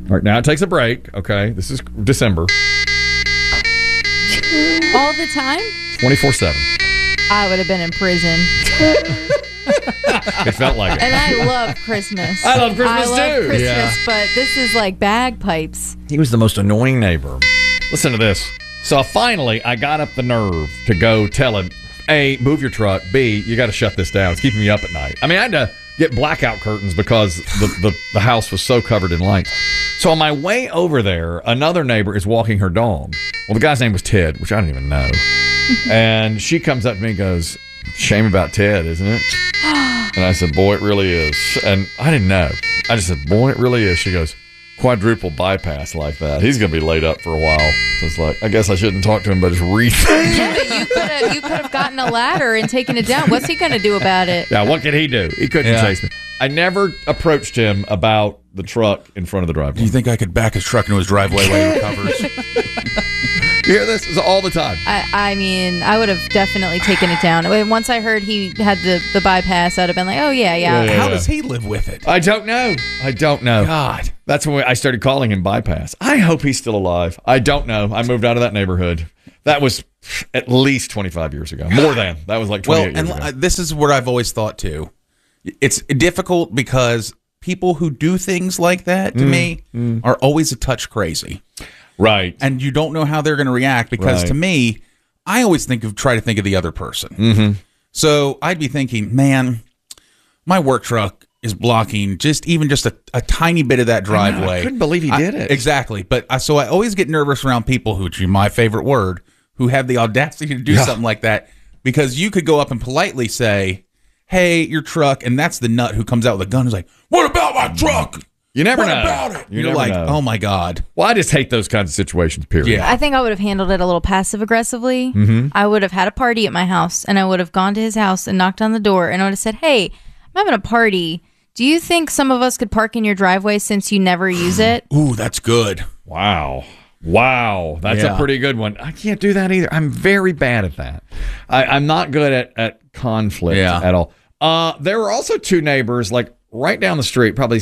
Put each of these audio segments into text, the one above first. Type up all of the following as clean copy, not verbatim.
All right, now it takes a break. Okay, this is December. All the time? 24/7. I would have been in prison. It felt like it. And I love Christmas. I love Christmas, I love too. Christmas, Yeah. but this is like bagpipes. He was the most annoying neighbor. Listen to this. So finally, I got up the nerve to go tell him, A, move your truck. B, you got to shut this down. It's keeping me up at night. I mean, I had to get blackout curtains because the house was so covered in lights. So on my way over there, another neighbor is walking her dog. Well, the guy's name was Ted, which I don't even know. And she comes up to me and goes, shame about Ted, isn't it? And I said, boy, it really is. And I didn't know. I just said, boy, it really is. She goes, quadruple bypass like that. He's going to be laid up for a while. So it's like, I guess I shouldn't talk to him, but it's reach. Yeah, but you could have gotten a ladder and taken it down. What's he going to do about it? Now, what could he do? He couldn't chase me. I never approached him about the truck in front of the driveway. Do you think I could back his truck into his driveway while he recovers? You hear this? It's all the time. I mean, I would have definitely taken it down. Once I heard he had the bypass, I'd have been like, oh, yeah. How does he live with it? I don't know. God. That's when I started calling him Bypass. I hope he's still alive. I don't know. I moved out of that neighborhood. That was at least 25 years ago. More than. That was like 28 years ago. This is what I've always thought, too. It's difficult because people who do things like that, to me, are always a touch crazy. Right. And you don't know how they're going to react because, to me, I always try to think of the other person. Mm-hmm. So I'd be thinking, man, my work truck is blocking just a tiny bit of that driveway. I couldn't believe he did it. Exactly. But so I always get nervous around people, which is my favorite word, who have the audacity to do something like that. Because you could go up and politely say, hey, your truck, and that's the nut who comes out with a gun who's like, what about my truck? You never what know. About it? You're like, know. Oh my God. Well, I just hate those kinds of situations, period. Yeah. I think I would have handled it a little passive aggressively. Mm-hmm. I would have had a party at my house, and I would have gone to his house and knocked on the door, and I would have said, hey, I'm having a party. Do you think some of us could park in your driveway since you never use it? Ooh, that's good. Wow. That's a pretty good one. I can't do that either. I'm very bad at that. I'm not good at conflict at all. There were also two neighbors, like right down the street, probably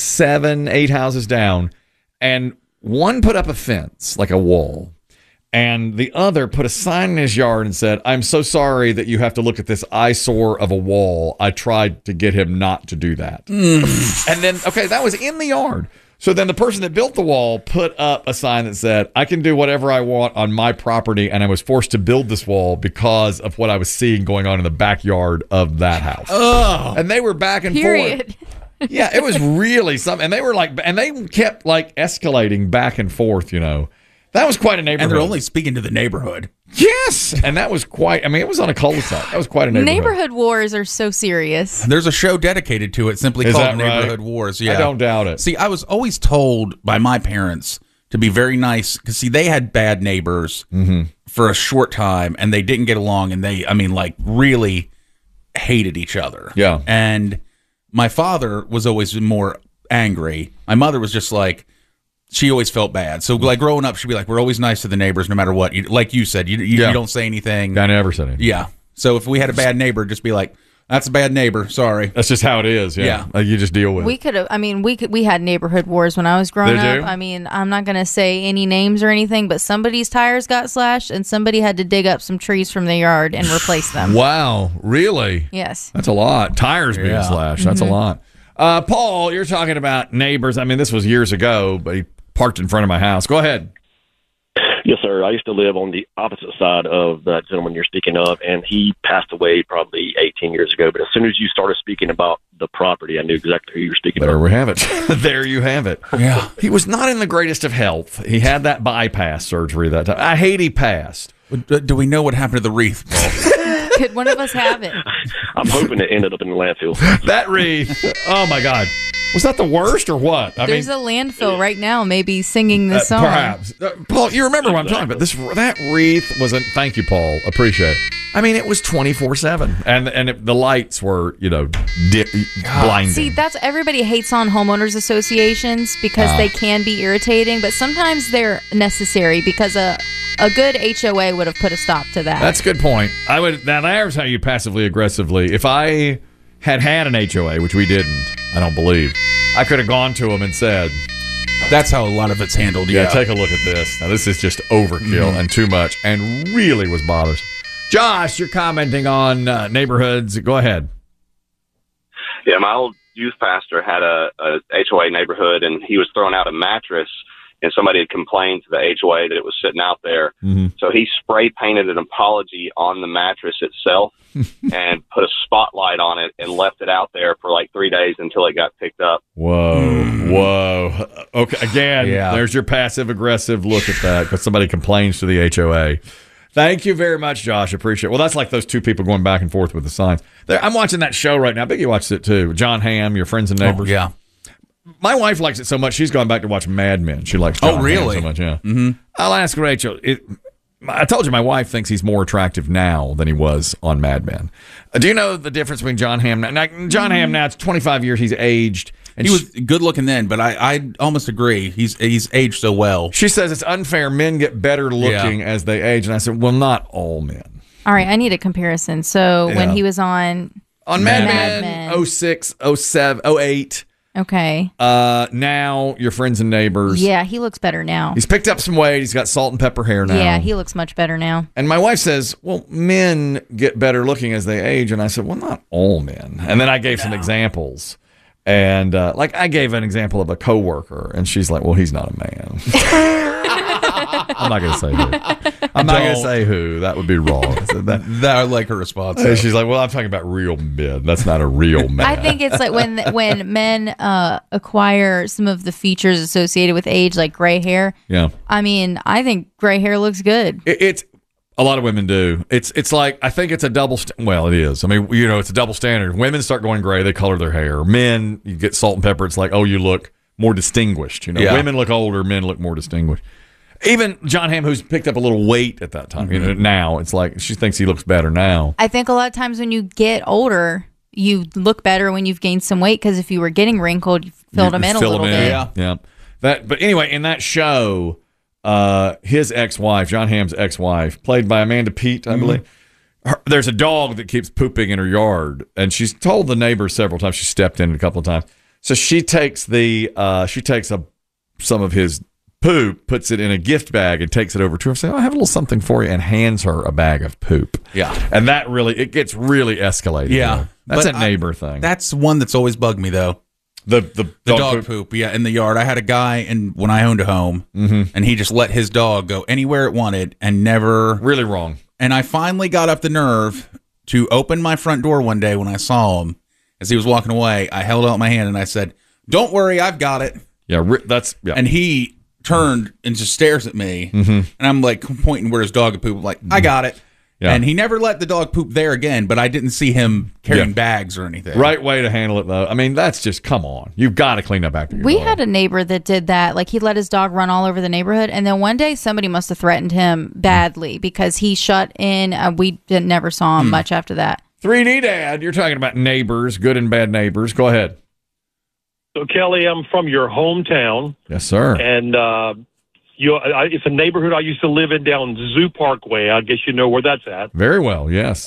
7-8 houses down, and one put up a fence, like a wall, and the other put a sign in his yard and said, I'm so sorry that you have to look at this eyesore of a wall. I tried to get him not to do that. And then, that was in the yard. So then the person that built the wall put up a sign that said, I can do whatever I want on my property, and I was forced to build this wall because of what I was seeing going on in the backyard of that house. Oh. And they were back and forth. Yeah, it was really something. And they were they kept escalating back and forth, That was quite a neighborhood. And they're only speaking to the neighborhood. Yes. And that was quite, it was on a cul-de-sac. That was quite a neighborhood. Neighborhood wars are so serious. There's a show dedicated to it simply called Neighborhood Wars. Yeah. I don't doubt it. See, I was always told by my parents to be very nice because, see, they had bad neighbors for a short time and they didn't get along and they, really hated each other. Yeah. And my father was always more angry. My mother was just like, she always felt bad. So, growing up, she'd be like, we're always nice to the neighbors no matter what. Like you said, you don't say anything. I never said anything. Yeah. So, if we had a bad neighbor, just be like, that's a bad neighbor. Sorry. That's just how it is. Yeah. You just deal with it. We could have, we had neighborhood wars when I was growing up. I'm not going to say any names or anything, but somebody's tires got slashed and somebody had to dig up some trees from the yard and replace them. Wow. Really? Yes. That's a lot. Tires being slashed. That's a lot. Paul, you're talking about neighbors. This was years ago, but he parked in front of my house. Go ahead. Yes, sir. I used to live on the opposite side of that gentleman you're speaking of, and he passed away probably 18 years ago. But as soon as you started speaking about the property, I knew exactly who you were speaking about. There we have it. There you have it. Yeah. He was not in the greatest of health. He had that bypass surgery that time. I hate he passed. Do we know what happened to the wreath, Paul? Could one of us have it? I'm hoping it ended up in the landfill. That wreath. Oh, my God. Was that the worst or what? There's a landfill right now maybe singing this song. Perhaps. Paul, you remember what I'm talking about. That wreath was thank you, Paul. Appreciate it. It was 24/7. And the lights were, blinding. See, that's everybody hates on homeowners associations because they can be irritating, but sometimes they're necessary because a good HOA would have put a stop to that. That's a good point. Now there's how you passively aggressively. If I had an HOA, which we didn't, I don't believe, I could have gone to him and said, That's how a lot of it's handled. Yeah, take a look at this. Now, this is just overkill and too much and really was bothersome. Josh, you're commenting on neighborhoods. Go ahead. Yeah, my old youth pastor had a HOA neighborhood, and he was throwing out a mattress, and somebody had complained to the HOA that it was sitting out there. Mm-hmm. So he spray painted an apology on the mattress itself and put a spotlight on it and left it out there for like 3 days until it got picked up. Whoa. Okay, again, there's your passive-aggressive look at that because somebody complains to the HOA. Thank you very much, Josh. Appreciate it. Well, that's like those two people going back and forth with the signs. I'm watching that show right now. I bet you watched it too. John Hamm, Your Friends and Neighbors. Oh, yeah. My wife likes it so much, she's gone back to watch Mad Men. She likes John Hamm so much, yeah. Mm-hmm. I'll ask Rachel. I told you my wife thinks he's more attractive now than he was on Mad Men. Do you know the difference between John Hamm now? John Hamm now, it's 25 years he's aged. And he was good looking then, but I almost agree. He's aged so well. She says it's unfair. Men get better looking as they age. And I said, well, not all men. All right, I need a comparison. So when he was on Mad Men, 06, 07, 08. Okay. Now, Your Friends and Neighbors. Yeah, he looks better now. He's picked up some weight. He's got salt and pepper hair now. Yeah, he looks much better now. And my wife says, well, men get better looking as they age. And I said, well, not all men. And then I gave some examples. And I gave an example of a coworker, and she's like, well, he's not a man. I'm not going to say who. I'm not going to say who. That would be wrong. I like her response. And she's like, well, I'm talking about real men. That's not a real man. I think it's like when men acquire some of the features associated with age, like gray hair. Yeah. I mean, I think gray hair looks good. It's a lot of women do. It's like, I think it's a double well, it is. I mean, it's a double standard. Women start going gray, they color their hair. Men, you get salt and pepper, it's like, oh, you look more distinguished. Women look older, men look more distinguished. Even John Hamm, who's picked up a little weight at that time, now it's like she thinks he looks better now. I think a lot of times when you get older, you look better when you've gained some weight because if you were getting wrinkled, you filled them in a little bit. Yeah. But anyway, in that show, his ex-wife, John Hamm's ex-wife, played by Amanda Peet, I believe. There's a dog that keeps pooping in her yard, and she's told the neighbors several times. She stepped in a couple of times. So she takes some of his poop, puts it in a gift bag, and takes it over to her. Saying, I have a little something for you, and hands her a bag of poop. Yeah, and that it gets really escalated. Yeah, that's a neighbor thing. That's one that's always bugged me though. The dog poop, in the yard. I had a guy, when I owned a home, and he just let his dog go anywhere it wanted and never... Really wrong. And I finally got up the nerve to open my front door one day when I saw him. As he was walking away, I held out my hand and I said, don't worry, I've got it. Yeah, And he turned and just stares at me, and I'm like pointing where his dog had pooped. I'm like, I got it. Yeah. And he never let the dog poop there again, but I didn't see him carrying bags or anything. Right way to handle it, though. I mean, that's just, come on. You've got to clean up after your dog. Had a neighbor that did that. Like, he let his dog run all over the neighborhood, and then one day somebody must have threatened him badly because he shut in. We never saw him much after that. 3D Dad, you're talking about neighbors, good and bad neighbors. Go ahead. So, Kelly, I'm from your hometown. Yes, sir. And it's a neighborhood I used to live in down Zoo Parkway. I guess you know where that's at. Very well, yes.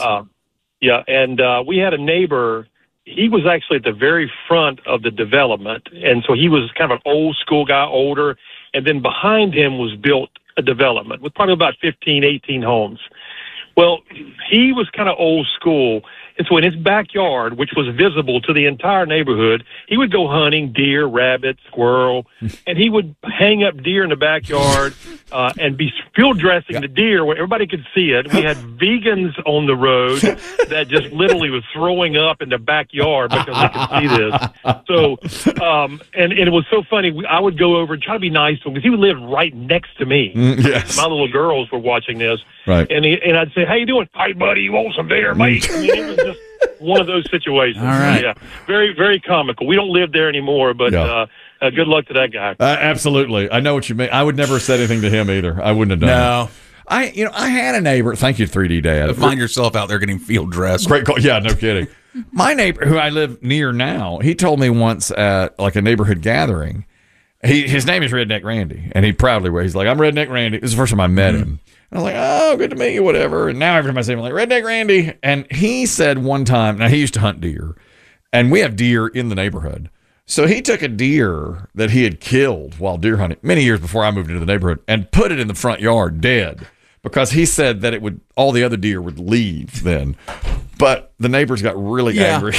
And we had a neighbor. He was actually at the very front of the development, and so he was kind of an old school guy, older, and then behind him was built a development with probably about 15, 18 homes. Well, he was kind of old school, and so in his backyard, which was visible to the entire neighborhood, he would go hunting deer, rabbit, squirrel, and he would hang up deer in the backyard and be field dressing the deer where everybody could see it. We had vegans on the road that just literally was throwing up in the backyard because they could see this. So, and it was so funny. I would go over and try to be nice to him because he would live right next to me. Yes. My little girls were watching this. Right. And I'd say, how you doing? Hey, buddy, you want some beer, mate? I mean, it was just one of those situations. All right. Yeah. Very, very comical. We don't live there anymore, but good luck to that guy. Absolutely. I know what you mean. I would never have said anything to him either. I wouldn't have done it. I had a neighbor. Thank you, 3D Dad. Find yourself out there getting field dressed. Great call. Yeah, no kidding. My neighbor, who I live near now, he told me once at like a neighborhood gathering, his name is Redneck Randy, and he proudly wears. He's like, I'm Redneck Randy. This is the first time I met him. And I was like, oh, good to meet you, whatever. And now every time I see him, I'm like, Redneck Randy. And he said one time, now he used to hunt deer, and we have deer in the neighborhood. So he took a deer that he had killed while deer hunting many years before I moved into the neighborhood and put it in the front yard dead because he said that all the other deer would leave then. But the neighbors got really angry.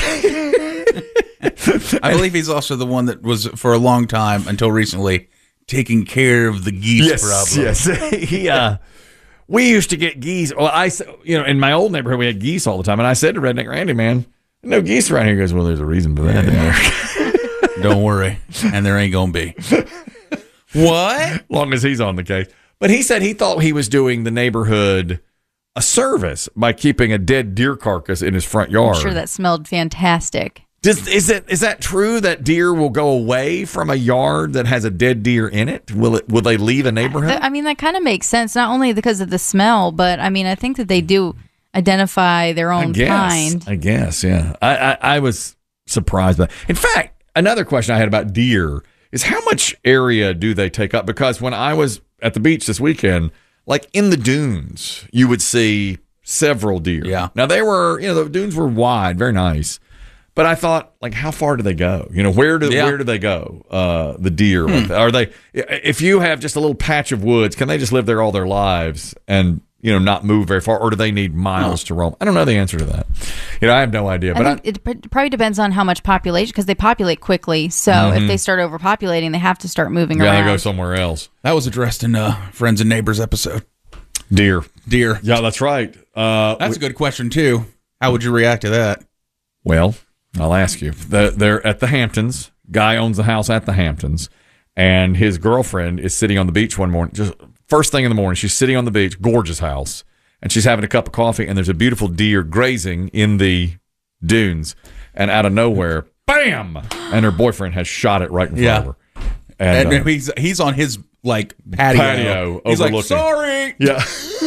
I believe he's also the one that was for a long time until recently taking care of the geese problem. Yes. We used to get geese. Well, in my old neighborhood, we had geese all the time. And I said to Redneck Randy, man, no geese around here. He goes, well, there's a reason for that. Yeah. Don't worry. And there ain't going to be. What? As long as he's on the case. But he said he thought he was doing the neighborhood a service by keeping a dead deer carcass in his front yard. I'm sure that smelled fantastic. Is that true that deer will go away from a yard that has a dead deer in it? Will they leave a neighborhood? I mean, that kind of makes sense, not only because of the smell, but I mean, I think that they do identify their own kind. I guess, yeah. I was surprised by that. In fact, another question I had about deer is how much area do they take up? Because when I was at the beach this weekend, like in the dunes, you would see several deer. Yeah. Now the dunes were wide, very nice. But I thought, like, how far do they go? Where do they go? The deer, are they? If you have just a little patch of woods, can they just live there all their lives and not move very far, or do they need miles to roam? I don't know the answer to that. I have no idea. But it probably depends on how much population, because they populate quickly. So if they start overpopulating, they have to start moving around. Yeah, they go somewhere else. That was addressed in Friends and Neighbors episode. Deer. Yeah, that's right. That's a good question too. How would you react to that? Well, I'll ask you. They're at the Hamptons. Guy owns the house at the Hamptons, and his girlfriend is sitting on the beach one morning. Just first thing in the morning, she's sitting on the beach, gorgeous house, and she's having a cup of coffee, and there's a beautiful deer grazing in the dunes, and out of nowhere, bam! And her boyfriend has shot it right in front of her. And he's on his patio he's overlooking. Like, sorry. Yeah.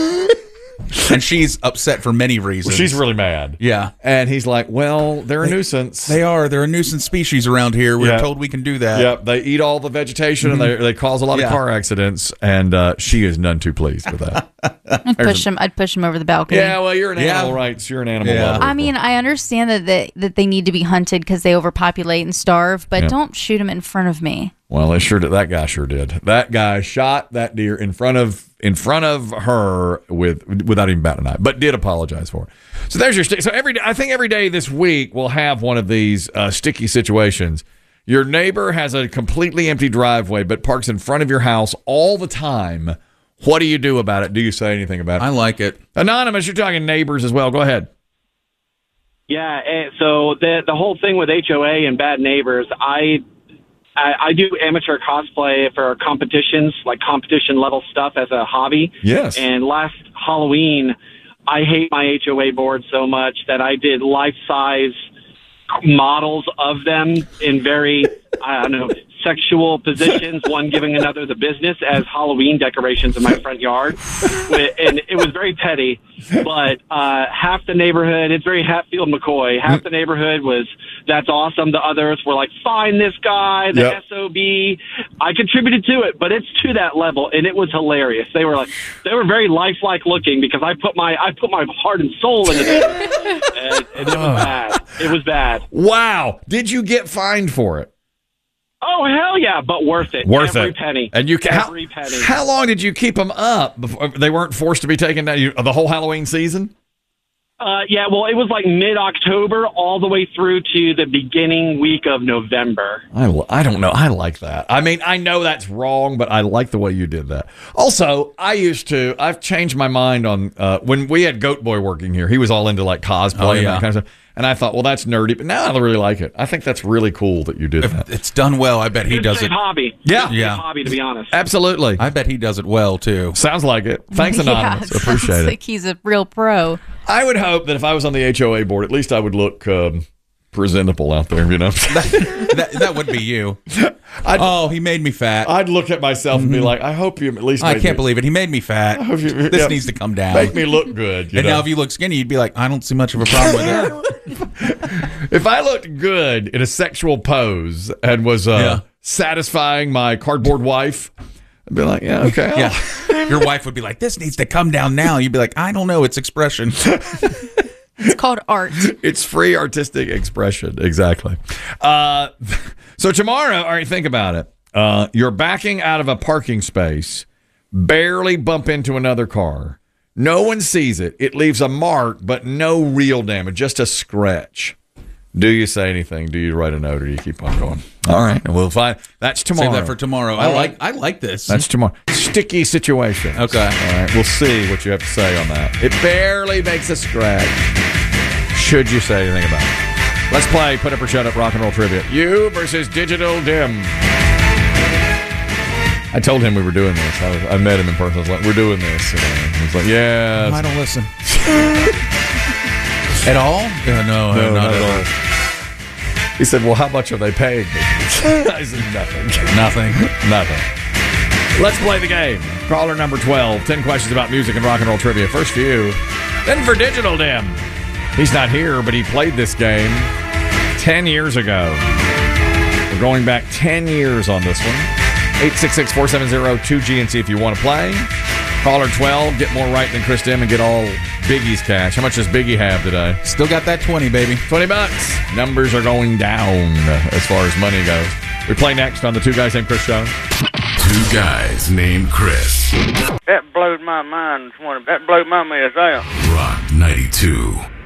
And she's upset for many reasons. Well, she's really mad. Yeah. And he's like, well, they're a nuisance. They're a nuisance species around here. We're told we can do that. Yep. They eat all the vegetation and they cause a lot of car accidents. And she is none too pleased with that. I'd push him over the balcony. Yeah, well, you're an animal rights. You're an animal lover. I mean, I understand that they need to be hunted because they overpopulate and starve, but don't shoot them in front of me. Well, they sure did. That guy sure did. That guy shot that deer in front of her without even batting an eye, but did apologize for it. So there's your stick. So I think every day this week we'll have one of these sticky situations. Your neighbor has a completely empty driveway, but parks in front of your house all the time. What do you do about it? Do you say anything about it? I like it. Anonymous, you're talking neighbors as well. Go ahead. Yeah. So the whole thing with HOA and bad neighbors, I do amateur cosplay for competitions, like competition level stuff as a hobby. Yes. And last Halloween, I hate my HOA board so much that I did life-size models of them in very, sexual positions, one giving another the business as Halloween decorations in my front yard. And it was very petty, but half the neighborhood, it's very Hatfield McCoy, half the neighborhood was, that's awesome. The others were like, find this guy, the SOB. I contributed to it, but it's to that level, and it was hilarious. They were very lifelike looking because I put my heart and soul into it, and it was bad. It was bad. Wow. Did you get fined for it? Oh, hell yeah, but worth it. Every penny. And every penny. How long did you keep them up before they weren't forced to be taken down? The whole Halloween season? Well, it was like mid-October all the way through to the beginning week of November. I don't know. I like that. I mean, I know that's wrong, but I like the way you did that. Also, I've changed my mind on when we had Goat Boy working here. He was all into like cosplay and that kind of stuff. And I thought, well, that's nerdy. But now I really like it. I think that's really cool that you did that. It's done well. I bet he does it. Hobby. Yeah. It's a hobby, to be honest. Absolutely. I bet he does it well, too. Sounds like it. Thanks, Anonymous. Appreciate it. Like he's a real pro. I would hope that if I was on the HOA board, at least I would look presentable out there, that would be you. He made me fat. I'd look at myself and be like, I hope you at least I can't believe it. He made me fat. This needs to come down. Make me look good. Now if you look skinny, you'd be like, I don't see much of a problem with it. If I looked good in a sexual pose and was satisfying my cardboard wife, I'd be like, yeah, okay. Yeah. Your wife would be like, this needs to come down now. You'd be like, I don't know. It's expression. It's called art. It's free artistic expression. Exactly. So tomorrow, all right, think about it. You're backing out of a parking space, barely bump into another car. No one sees it. It leaves a mark, but no real damage, just a scratch. Do you say anything? Do you write a note, or do you keep on going? All right, we'll find. That's tomorrow. Save that for tomorrow. I like this. That's tomorrow. Sticky situation. Okay. All right, we'll see what you have to say on that. It barely makes a scratch. Should you say anything about it? Let's play Put Up or Shut Up Rock and Roll Trivia. You versus Digital Dim. I told him we were doing this. I met him in person. I was like, we're doing this. He's like, yeah. I don't listen. At all? No, not at all. He said, well, how much are they paying me? I said, nothing. Let's play the game. Caller number 12. 10 questions about music and rock and roll trivia. First for you, then for Digital Dim. He's not here, but he played this game 10 years ago. We're going back 10 years on this one. 866-470-2GNC if you want to play. Caller 12, get more right than Chris Dim and get all Biggie's cash. How much does Biggie have today? Still got that 20, baby. $20. Numbers are going down as far as money goes. We play next on the Two Guys Named Chris show. Two Guys Named Chris. That blowed my mind this morning. That blowed my mess out. Rock 92.